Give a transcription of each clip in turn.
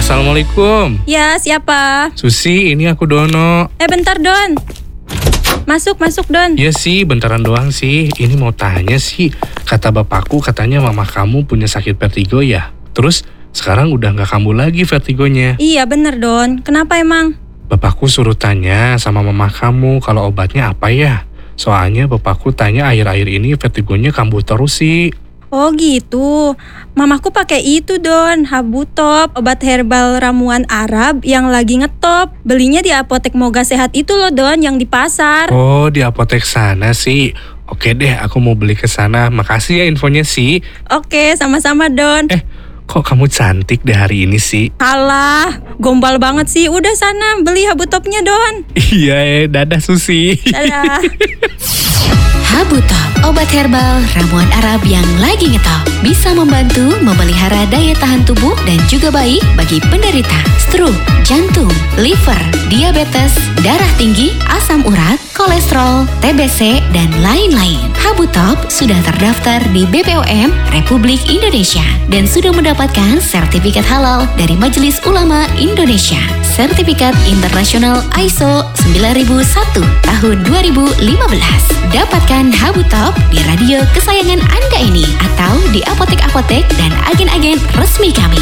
Assalamualaikum. Ya, siapa? Susi, ini aku Dono. Bentar, Don. Masuk, Don. Iya sih, bentaran doang sih. Ini mau tanya sih, kata bapakku katanya mama kamu punya sakit vertigo ya? Terus sekarang udah nggak kambuh lagi vertigonya. Iya, bener, Don. Kenapa emang? Bapakku suruh tanya sama mama kamu kalau obatnya apa ya? Soalnya bapakku tanya akhir-akhir ini vertigonya kambuh terus sih. Oh gitu. Mamaku pakai itu, Don. Habutop, obat herbal ramuan Arab yang lagi ngetop. Belinya di apotek Moga Sehat itu loh, Don, yang di pasar. Oh, di apotek sana sih. Oke deh, aku mau beli ke sana. Makasih ya infonya sih. Oke, sama-sama, Don. Kok kamu cantik deh hari ini sih? Alah, gombal banget sih. Udah sana, beli habutopnya, Don. Iya, dadah Susi. Dadah. Habutop, obat herbal ramuan Arab yang lagi ngetop. Bisa membantu memelihara daya tahan tubuh dan juga baik bagi penderita stroke, jantung, liver, diabetes, darah tinggi, asam urat, kolesterol, TBC, dan lain-lain. Habutop sudah terdaftar di BPOM Republik Indonesia dan sudah mendapatkan sertifikat halal dari Majelis Ulama Indonesia. Sertifikat internasional ISO 9001 tahun 2015. Dapatkan Habutop di radio kesayangan Anda ini atau di apotek-apotek dan agen-agen resmi kami.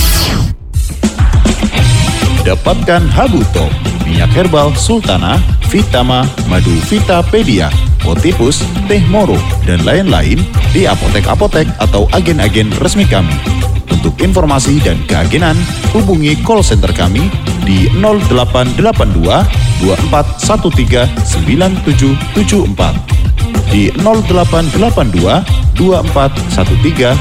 Dapatkan Habutop, minyak herbal Sultana, Vitama, Madu Vitapedia, Otipus, Teh Moro, dan lain-lain di apotek-apotek atau agen-agen resmi kami. Untuk informasi dan keagenan, hubungi call center kami di 0882 2413 9774. Di 0882 2413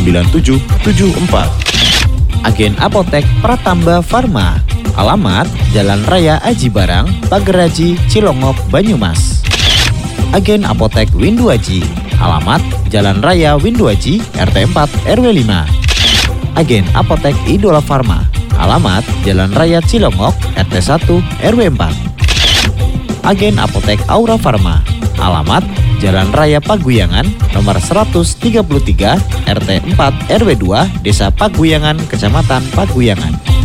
9774. Agen Apotek Pratamba Farma. Alamat Jalan Raya Aji Barang, Pageraji, Cilongok, Banyumas. Agen Apotek Windu Aji. Alamat Jalan Raya Windu Aji, RT 4 RW 5. Agen Apotek Idola Farma. Alamat Jalan Raya Cilongok, RT 1 RW 4. Agen Apotek Aura Farma. Alamat Jalan Raya Paguyangan, nomor 133, RT 4 RW 2, Desa Paguyangan, Kecamatan Paguyangan.